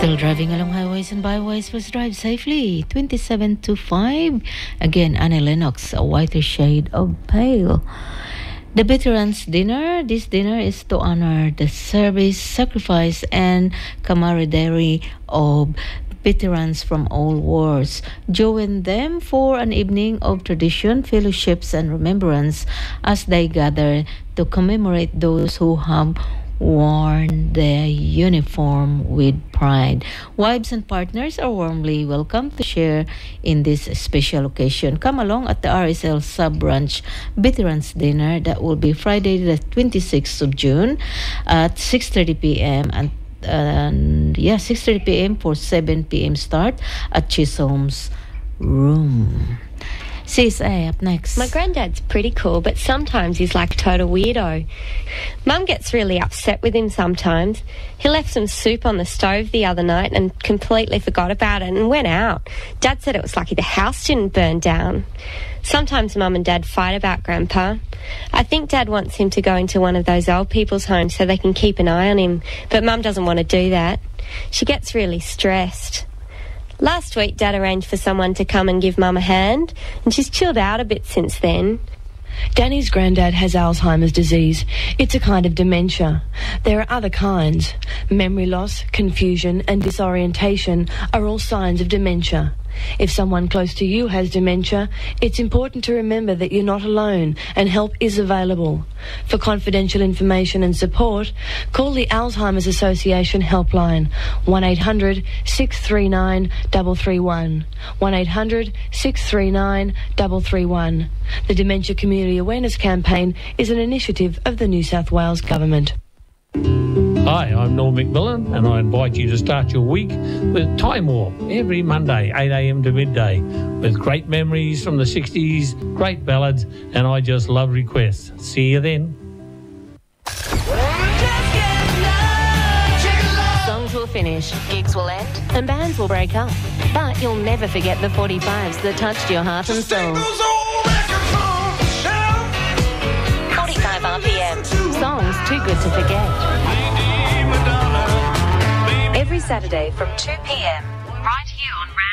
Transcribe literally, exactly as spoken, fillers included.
Still driving along highways and byways, please drive safely. twenty-seven to five. Again, Annie Lennox, A Whiter Shade of Pale. The Veterans Dinner. This dinner is to honor the service, sacrifice, and camaraderie of veterans from all wars. Join them for an evening of tradition, fellowships, and remembrance as they gather to commemorate those who have worn their uniform with pride. Wives and partners are warmly welcome to share in this special occasion. Come along at the R S L Sub-Branch Veterans Dinner. That will be Friday the twenty-sixth of June at six thirty p.m. and and yeah, six thirty p.m. for seven p.m. start at Chisholm's room. Sis A, up next. My granddad's pretty cool, but sometimes he's like a total weirdo. Mum gets really upset with him sometimes. He left some soup on the stove the other night and completely forgot about it and went out. Dad said it was lucky the house didn't burn down. Sometimes Mum and Dad fight about Grandpa. I think Dad wants him to go into one of those old people's homes so they can keep an eye on him, but Mum doesn't want to do that. She gets really stressed. Last week, Dad arranged for someone to come and give Mum a hand, and she's chilled out a bit since then. Danny's granddad has Alzheimer's disease. It's a kind of dementia. There are other kinds. Memory loss, confusion, and disorientation are all signs of dementia. If someone close to you has dementia, it's important to remember that you're not alone and help is available. For confidential information and support, call the Alzheimer's Association helpline one eight hundred six three nine three three one, one eight hundred six three nine three three one. The Dementia Community Awareness Campaign is an initiative of the New South Wales Government. Hi, I'm Norm McMillan, and I invite you to start your week with Time Warp every Monday, eight a.m. to midday, with great memories from the sixties, great ballads, and I just love requests. See you then. Songs will finish, gigs will end, and bands will break up. But you'll never forget the forty-fives that touched your heart and soul. forty-five R P M. Songs too good to forget. Every Saturday from two p.m. right here on